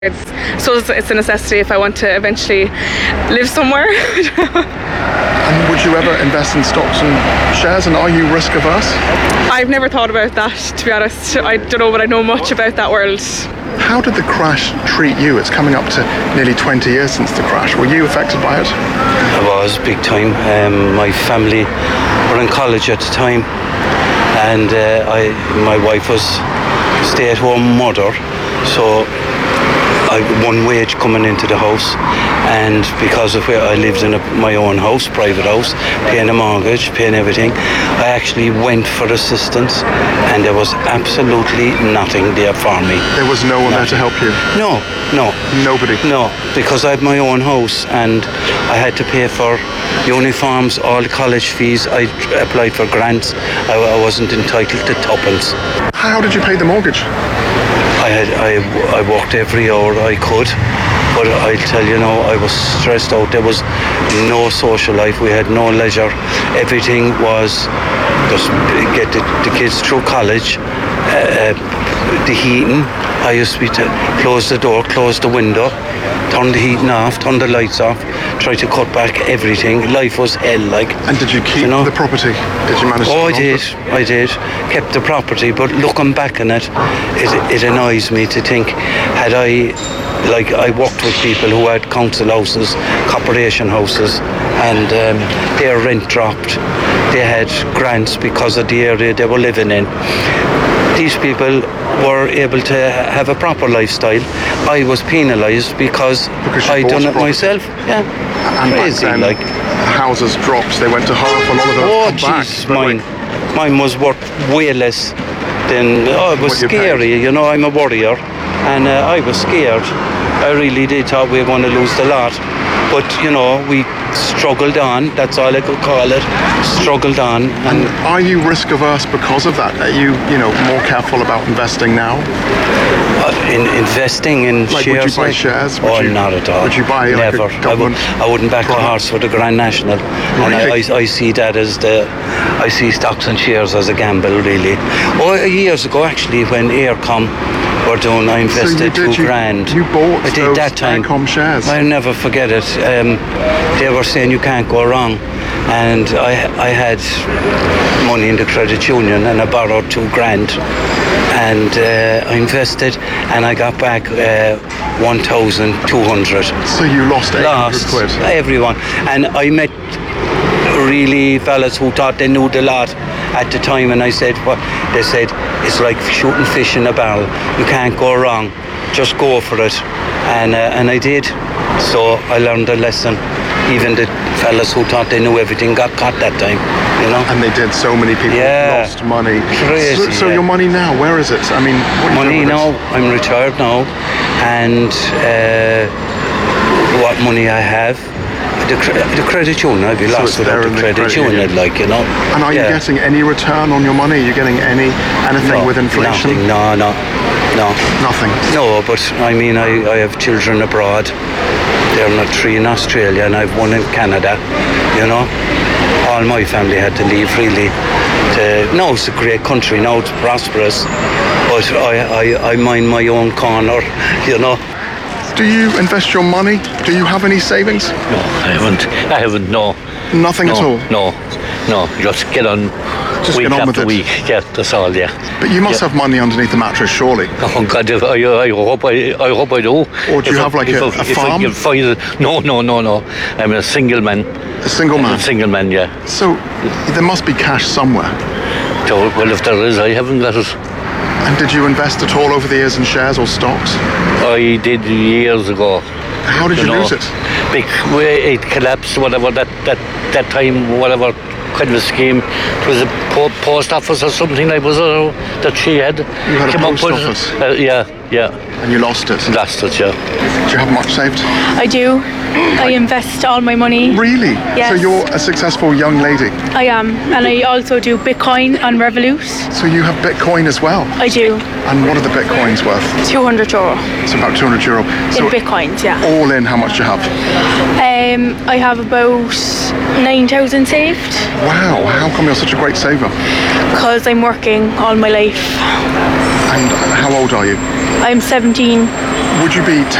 So it's a necessity if I want to eventually live somewhere. And would you ever invest in stocks and shares, and are you risk averse? I've never thought about that, to be honest. I don't know, but I know much about that world. How did the crash treat you? It's coming up to nearly 20 years since the crash. Were you affected by it? I was, big time. My family were in college at the time, and my wife was stay-at-home mother, so I had one wage coming into the house, and because of where I lived in my own house, private house, paying a mortgage, paying everything, I actually went for assistance, and there was absolutely nothing there for me. There was no one there to help you? No. Nobody? No, because I had my own house, and I had to pay for uniforms, all college fees. I applied for grants. I wasn't entitled to tuppence. How did you pay the mortgage? I worked every hour I could, but I tell you now, I was stressed out. There was no social life. We had no leisure. Everything was just get the kids through college. The heating, I used to be close the door, close the window, turn the heating off, turn the lights off, try to cut back everything. Life was hell, like. And did you keep the property? Did you manage to I did. Kept the property, but looking back on it, it annoys me to think, had I worked with people who had council houses, corporation houses, and their rent dropped. They had grants because of the area they were living in. These people were able to have a proper lifestyle. I was penalised because I done it myself. Yeah, and crazy. Back then, like houses dropped. They went to half. A lot of them. Oh, jeez, mine was worth way less than. Oh, it was scary. You know, I'm a warrior, and I was scared. I really did thought we were going to lose the lot. But, you know, we struggled on. That's all I could call it. Struggled on. And are you risk averse because of that? Are you more careful about investing now? In investing in shares? Would you buy shares? Not at all. Would you buy never? I wouldn't back the horse for the Grand National. And I see that as I see stocks and shares as a gamble, really. Years ago, actually, when Aircom were doing, I invested £2,000. You bought those that time. Aircom shares? I'll never forget it. They were saying you can't go wrong. And I had money in the credit union, and I borrowed £2,000. And I invested, and I got back 1,200. So you lost 800 quid? Everyone. And I met really fellas who thought they knew the lot at the time, and I said, what? They said, it's like shooting fish in a barrel. You can't go wrong. Just go for it. And I did. So I learned a lesson. Even the fellas who thought they knew everything got caught that time, And they did. So many people lost money. Crazy, so your money now, where is it? I mean, what money now, I'm retired now, and what money I have, the credit union, I'd be lost without the credit union, And are you getting any return on your money? Are you getting anything with inflation? No. Nothing? No, but I mean, I have children abroad. There are 3 in Australia, and I have 1 in Canada, All my family had to leave, really. Now it's a great country, now it's prosperous, but I mind my own corner, Do you invest your money? Do you have any savings? No, I haven't, no. Nothing at all? No, just get on week after week. Yeah, that's all, yeah. But you must have money underneath the mattress, surely? Oh, God, I hope I do. Or do you have a farm? No. I'm a single man. A single man? A single man, yeah. So there must be cash somewhere? Well, if there is, I haven't got it. And did you invest at all over the years in shares or stocks? I did years ago. How did you lose it? It collapsed, whatever, that time, whatever kind of scheme. It was a post office or something like that she had. You had a post office? Yeah. And you lost it? Lost it, yeah. Do you have much saved? I do. I invest all my money. Really? Yes. So you're a successful young lady? I am. And I also do Bitcoin on Revolut. So you have Bitcoin as well? I do. And what are the Bitcoins worth? €200. It's about €200. So in Bitcoins, yeah. All in, how much do you have? I have about 9,000 saved. Wow, how come you're such a great saver? Because I'm working all my life. And how old are you? I'm 17. would you be